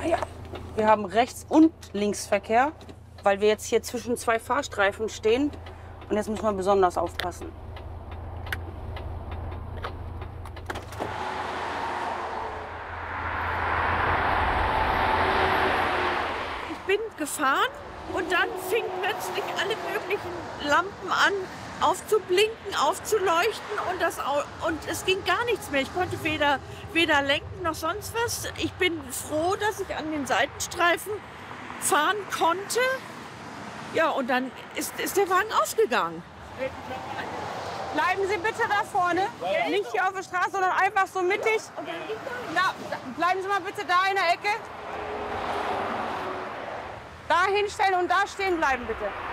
Ah ja. Wir haben Rechts- und Linksverkehr, weil wir jetzt hier zwischen zwei Fahrstreifen stehen. Und jetzt müssen wir besonders aufpassen. Ich bin gefahren und dann fing plötzlich alle möglichen Lampen an aufzublinken, aufzuleuchten und es ging gar nichts mehr. Ich konnte weder lenken noch sonst was. Ich bin froh, dass ich an den Seitenstreifen fahren konnte. Ja, und dann ist der Wagen ausgegangen. Bleiben Sie bitte da vorne, nicht hier auf der Straße, sondern einfach so mittig. Da, bleiben Sie mal bitte da in der Ecke. Da hinstellen und da stehen bleiben bitte.